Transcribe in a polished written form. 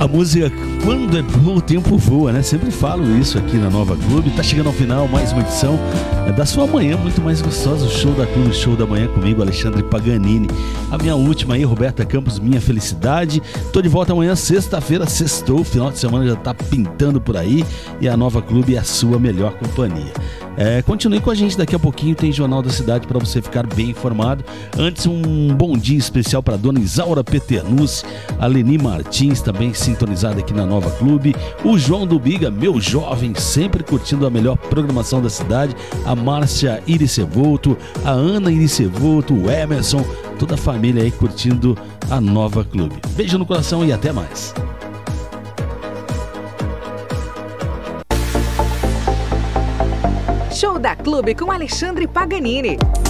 A música, quando é boa, o tempo voa, né? Sempre falo isso aqui na Nova Clube. Tá chegando ao final mais uma edição da sua manhã muito mais gostosa, o Show da Clube, o Show da Manhã comigo, Alexandre Paganini. A minha última aí, Roberta Campos, Minha Felicidade. Tô de volta amanhã, sexta-feira, sextou, final de semana já tá pintando por aí e a Nova Clube é a sua melhor companhia. Continue com a gente, daqui a pouquinho tem Jornal da Cidade para você ficar bem informado. Antes, um bom dia especial para dona Isaura Peternucci, a Leni Martins também sintonizada aqui na Nova Clube, o João do Biga, meu jovem, sempre curtindo a melhor programação da cidade, a Márcia Iricevolto, a Ana Iricevolto, o Emerson, toda a família aí curtindo a Nova Clube. Beijo no coração e até mais. Show da Clube com Alexandre Paganini.